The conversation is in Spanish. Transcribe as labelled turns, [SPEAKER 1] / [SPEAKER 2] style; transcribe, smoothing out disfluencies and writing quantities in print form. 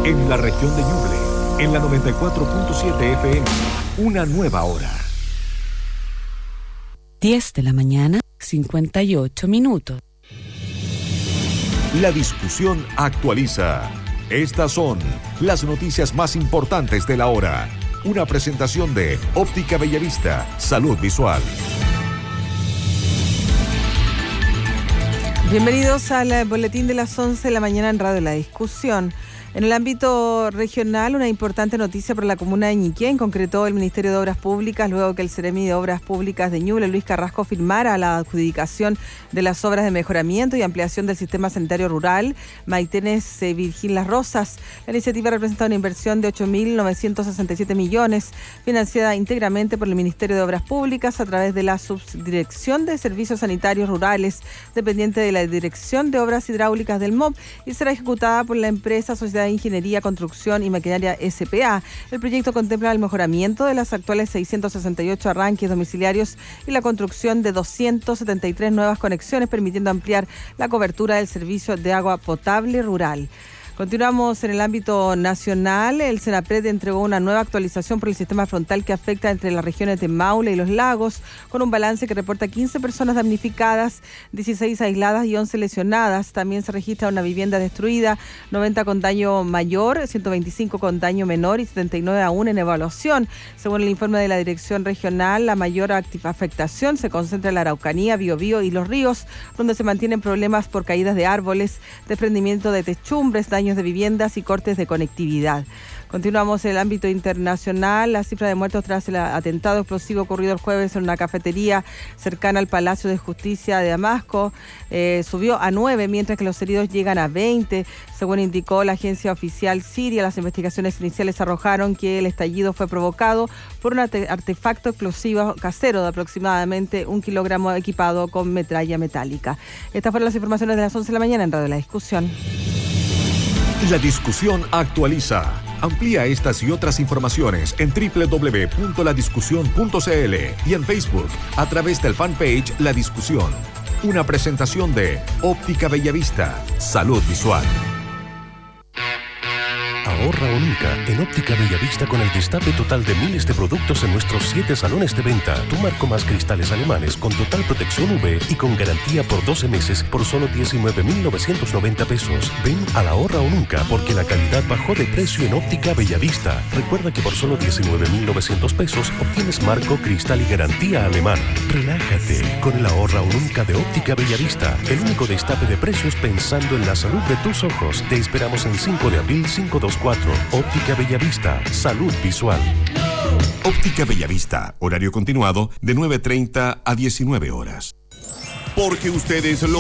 [SPEAKER 1] En la región de Ñuble, en la 94.7 FM, una nueva hora.
[SPEAKER 2] 10 de la mañana, 58 minutos.
[SPEAKER 1] La discusión actualiza. Estas son las noticias más importantes de la hora. Una presentación de Óptica Bellavista, Salud Visual.
[SPEAKER 3] Bienvenidos al boletín de las 11 de la mañana en Radio La Discusión. En el ámbito regional, una importante noticia para la comuna de Ñiquén, concretó el Ministerio de Obras Públicas luego que el Seremi de Obras Públicas de Ñuble, Luis Carrasco, firmara la adjudicación de las obras de mejoramiento y ampliación del sistema sanitario rural Maitenes Virgin Las Rosas. La iniciativa representa una inversión de 8.967 millones, financiada íntegramente por el Ministerio de Obras Públicas a través de la Subdirección de Servicios Sanitarios Rurales, dependiente de la Dirección de Obras Hidráulicas del MOP, y será ejecutada por la empresa Sociedad de Ingeniería, Construcción y Maquinaria SPA. El proyecto contempla el mejoramiento de las actuales 668 arranques domiciliarios y la construcción de 273 nuevas conexiones, permitiendo ampliar la cobertura del servicio de agua potable rural. Continuamos en el ámbito nacional. El Senapred entregó una nueva actualización por el sistema frontal que afecta entre las regiones de Maule y Los Lagos, con un balance que reporta 15 personas damnificadas, 16 aisladas y 11 lesionadas. También se registra una vivienda destruida, 90 con daño mayor, 125 con daño menor y 79 aún en evaluación. Según el informe de la Dirección Regional, la mayor afectación se concentra en la Araucanía, Biobío y Los Ríos, donde se mantienen problemas por caídas de árboles, desprendimiento de techumbres, daños de viviendas y cortes de conectividad. Continuamos en el ámbito internacional. La cifra de muertos tras el atentado explosivo ocurrido el jueves en una cafetería cercana al Palacio de Justicia de Damasco subió a 9, mientras que los heridos llegan a 20. Según indicó la agencia oficial siria, las investigaciones iniciales arrojaron que el estallido fue provocado por un artefacto explosivo casero de aproximadamente 1 kilogramo equipado con metralla metálica. Estas fueron las informaciones de las 11 de la mañana en Radio La Discusión.
[SPEAKER 1] La discusión actualiza. Amplía estas y otras informaciones en www.ladiscusión.cl y en Facebook a través del fanpage La Discusión. Una presentación de Óptica Bellavista, Salud Visual.
[SPEAKER 4] Ahorra o nunca en Óptica Bellavista con el destape total de miles de productos en nuestros 7 salones de venta. Tu marco más cristales alemanes con total protección UV y con garantía por 12 meses por solo 19.990 pesos. Ven al Ahorra o nunca porque la calidad bajó de precio en Óptica Bellavista. Recuerda que por solo 19.900 pesos obtienes marco, cristal y garantía alemana. Relájate con el Ahorra o nunca de Óptica Bellavista. El único destape de precios pensando en la salud de tus ojos. Te esperamos en 5 de abril 524. Óptica Bellavista, Salud Visual.
[SPEAKER 1] Óptica Bellavista, horario continuado de 9:30 a 19 horas. Porque ustedes lo